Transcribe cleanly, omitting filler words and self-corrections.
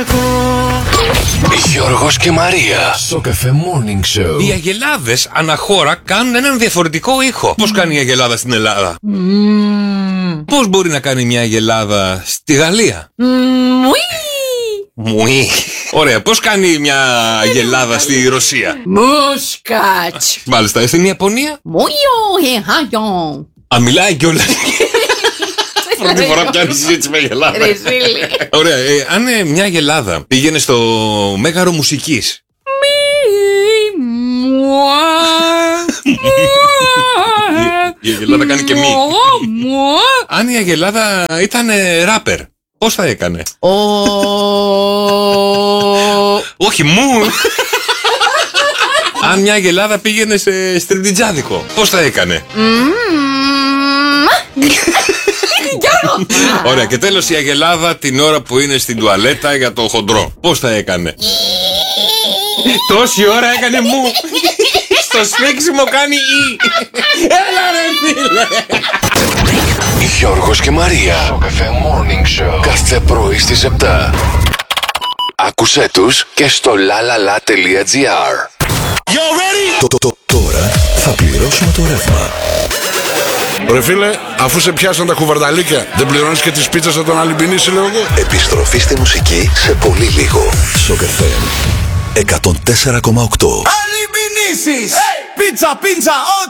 Γιώργος και Μαρία στο Cafe Morning Show. Οι αγελάδες αναχώρα κάνουν έναν διαφορετικό ήχο. Πώς κάνει η αγελάδα στην Ελλάδα? Πώς μπορεί να κάνει μια αγελάδα στη Γαλλία? Μουί. Ωραία, πώς κάνει μια αγελάδα στη Ρωσία? Μουσκάτς. Μάλιστα, στην Ιαπωνία? Μουιό. Α, μιλάει κιόλας. Πρώτη φορά πιάνει συζήτηση με αγελάδα. Ωραία, αν μια αγελάδα πήγαινε στο Μέγαρο Μουσικής. Η αγελάδα κάνει και μη. Αν η αγελάδα ήταν ράπερ, πώς θα έκανε? Όχι, μου. Αν μια αγελάδα πήγαινε σε στριμπτιτζάδικο, πώς θα έκανε? Ωραία, και τέλος η αγελάδα την ώρα που είναι στην τουαλέτα για το χοντρό, πώς θα έκανε? Τόση ώρα έκανε μου. Στο σφίξιμο κάνει ή. Έλα ρε φίλε. Γιώργος και Μαρία στο Cafe Morning Show. Κάθε πρωί στις 7. Άκουσέ τους και στο lalala.gr. Τώρα θα πληρώσουμε το ρεύμα. Ρε φίλε, αφού σε πιάσαν τα κουβαρνταλίκια, δεν πληρώνεις και τις πίτσες από τον Αλυμπινίση, λέω εγώ. Επιστροφή στη μουσική σε πολύ λίγο. Σοκ FM 104,8. Αλυμπινίσεις! Πίτσα, πίτσα,